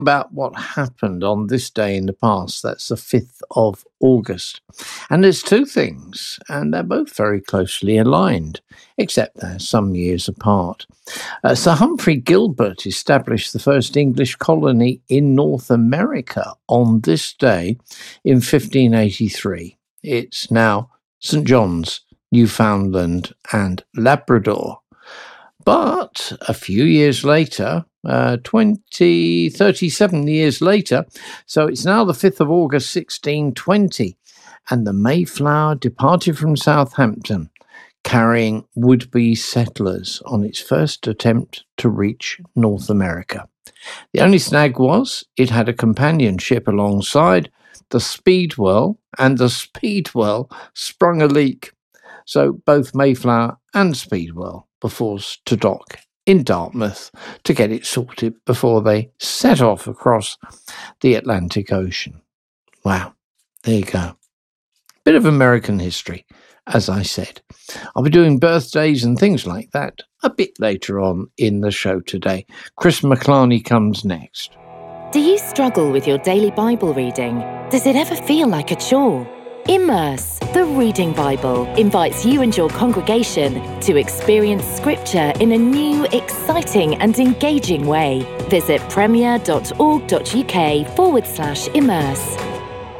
about what happened on this day in the past. That's the 5th of August. And there's two things, and they're both very closely aligned, except they're some years apart. Sir Humphrey Gilbert established the first English colony in North America on this day in 1583. It's now St. John's, Newfoundland and Labrador. But a few years later, 37 years later, so it's now the 5th of August 1620, and the Mayflower departed from Southampton, carrying would-be settlers on its first attempt to reach North America. The only snag was it had a companion ship alongside, the Speedwell, and the Speedwell sprung a leak. So both Mayflower and Speedwell were forced to dock in Dartmouth to get it sorted before they set off across the Atlantic Ocean. Wow, there you go. Bit of American history, as I said. I'll be doing birthdays and things like that a bit later on in the show today. Chris McClarney comes next. Do you struggle with your daily Bible reading? Does it ever feel like a chore? Immerse, the Reading Bible, invites you and your congregation to experience Scripture in a new, exciting and engaging way. Visit premier.org.uk/immerse.